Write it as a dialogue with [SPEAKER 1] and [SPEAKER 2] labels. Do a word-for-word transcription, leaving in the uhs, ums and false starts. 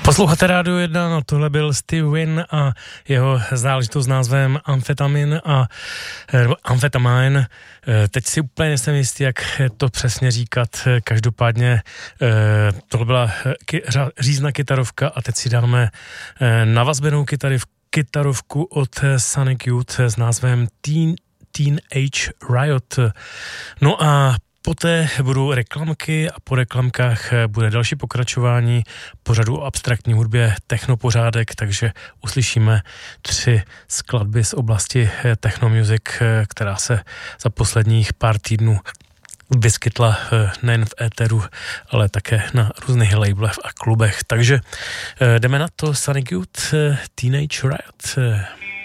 [SPEAKER 1] Posloucháte Rádio jedna, no tohle byl Steve Wynn a jeho záležitost s názvem Amfetamin a nebo Amfetamine. Teď si úplně nejsem jistý, jak to přesně říkat. Každopádně tohle byla řízna kytarovka a teď si dáme navazbenou kytarovku od Sonic Youth s názvem Teen, Teenage Riot. No a poté budou reklamky a po reklamkách bude další pokračování pořadu o abstraktní hudbě Technopořádek, takže uslyšíme tři skladby z oblasti technomusic, která se za posledních pár týdnů vyskytla nejen v éteru, ale také na různých labelech a klubech. Takže jdeme na to. Sonic Youth, Teenage Riot.